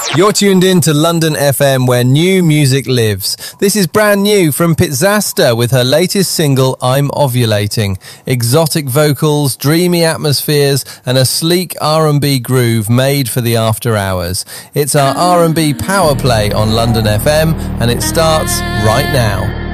You're tuned in to London FM, where new music lives. This is brand new from Pizzasta with her latest single, I'm Ovulating. Exotic vocals, dreamy atmospheres, and a sleek R&B groove made for the after hours. It's our R&B power play on London FM, and it starts right now.